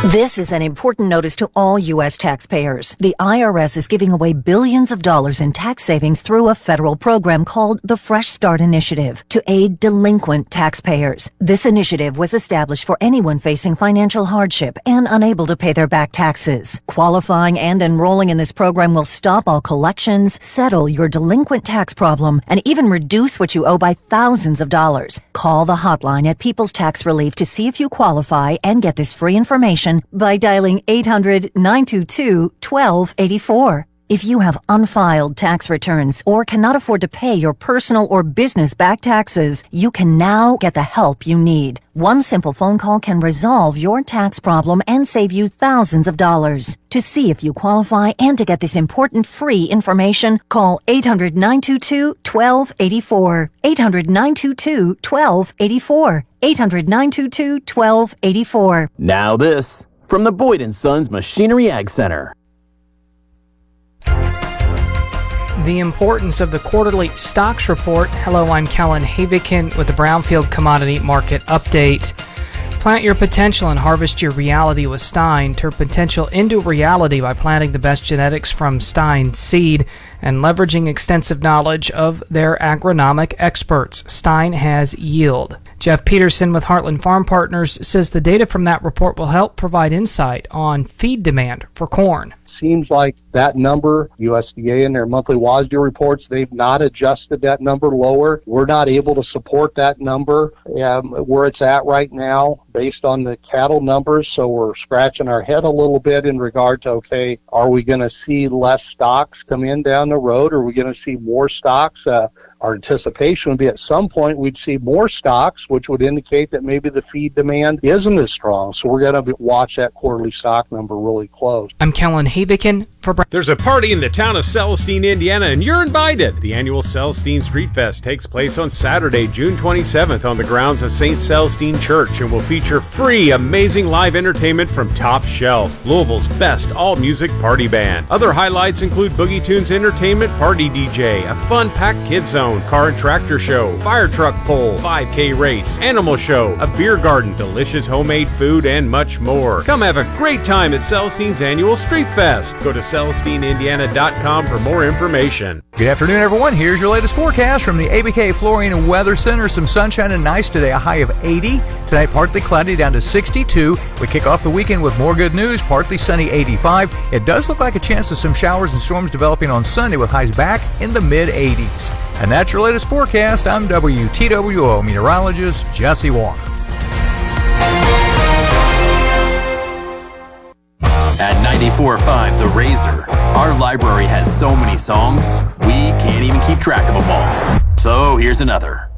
This is an important notice to all U.S. taxpayers. The IRS is giving away billions of dollars in tax savings through a federal program called the Fresh Start Initiative to aid delinquent taxpayers. This initiative was established for anyone facing financial hardship and unable to pay their back taxes. Qualifying and enrolling in this program will stop all collections, settle your delinquent tax problem, and even reduce what you owe by thousands of dollars. Call the hotline at People's Tax Relief to see if you qualify and get this free information by dialing 800-922-1284. If you have unfiled tax returns or cannot afford to pay your personal or business back taxes, you can now get the help you need. One simple phone call can resolve your tax problem and save you thousands of dollars. To see if you qualify and to get this important free information, call 800-922-1284. 800-922-1284. 800-922-1284. Now this from the Boyd & Sons Machinery Ag Center. The importance of the quarterly stocks report. Hello, I'm Kellen Havikin with the Brownfield Commodity Market Update. Plant your potential and harvest your reality with Stein. Turn potential into reality by planting the best genetics from Stein seed and leveraging extensive knowledge of their agronomic experts. Stein has yield. Jeff Peterson with Heartland Farm Partners says the data from that report will help provide insight on feed demand for corn. Seems like that number, USDA in their monthly WASDE reports, they've not adjusted that number lower. We're not able to support that number where it's at right now based on the cattle numbers. So we're scratching our head a little bit in regard to, okay, are we going to see less stocks come in down the road? Or are we going to see more stocks? Our anticipation would be at some point we'd see more stocks, which would indicate that maybe the feed demand isn't as strong. So we're going to watch that quarterly stock number really close. I'm Kellen Havikin for There's a party in the town of Celestine, Indiana, and you're invited. The annual Celestine Street Fest takes place on Saturday, June 27th on the grounds of St. Celestine Church and will feature free, amazing live entertainment from Top Shelf, Louisville's best all-music party band. Other highlights include Boogie Tunes Entertainment, Party DJ, a fun-packed kid zone, car and tractor show, fire truck pull, 5K race, animal show, a beer garden, delicious homemade food, and much more. Come have a great time at Celestine's annual Street Fest. Go to CelestineIndiana.com for more information. Good afternoon, everyone. Here's your latest forecast from the ABK Flooring and Weather Center. Some sunshine and nice today, a high of 80. Tonight, partly cloudy down to 62. We kick off the weekend with more good news, partly sunny 85. It does look like a chance of some showers and storms developing on Sunday with highs back in the mid-80s. And that's your latest forecast. I'm WTWO meteorologist Jesse Walker. At 94.5 The Razor, our library has so many songs, we can't even keep track of them all. So here's another.